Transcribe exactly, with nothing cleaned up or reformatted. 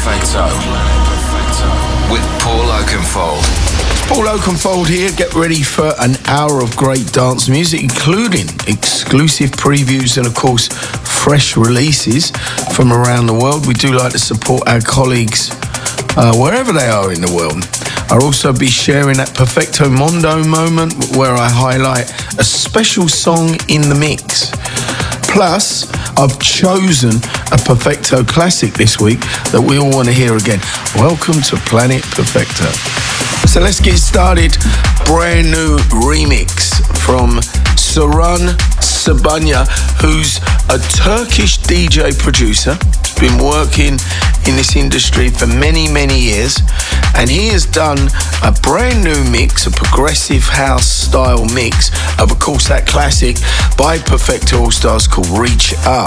Perfecto with Paul Oakenfold. Paul Oakenfold here. Get ready for an hour of great dance music, including exclusive previews and, of course, fresh releases from around the world. We do like to support our colleagues uh, wherever they are in the world. I'll also be sharing that Perfecto Mondo moment where I highlight a special song in the mix. Plus, I've chosen a Perfecto classic this week that we all want to hear again. Welcome to Planet Perfecto. So let's get started. Brand new remix from Saran Sabanya, who's a Turkish D J producer. He's been working in this industry for many, many years. And he has done a brand new mix, a progressive house style mix of, of course, that classic by Perfecto All Stars called Reach Up.